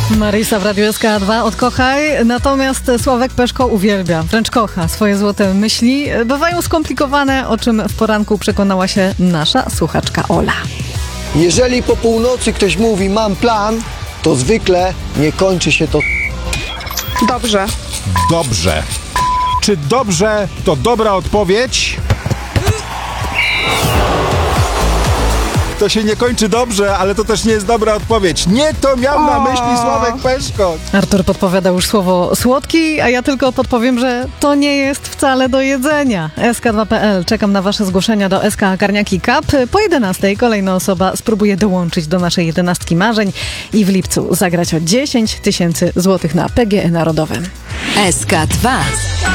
Marysa w Radiu SK2 odkochaj, natomiast Sławek Peszko uwielbia, wręcz kocha swoje złote myśli. Bywają skomplikowane, o czym w poranku przekonała się nasza słuchaczka Ola. Jeżeli po północy ktoś mówi mam plan, to zwykle nie kończy się to Dobrze. Dobrze. Czy dobrze to dobra odpowiedź? To się nie kończy dobrze, ale to też nie jest dobra odpowiedź. Nie to miał na myśli Sławek Peszko. Artur podpowiadał już słowo słodki, a ja tylko podpowiem, że to nie jest wcale do jedzenia. SK2.pl. Czekam na wasze zgłoszenia do SK Karniaki Cup. Po 11 kolejna osoba spróbuje dołączyć do naszej 11 marzeń i w lipcu zagrać o 10 000 złotych na PGE Narodowym. SK2.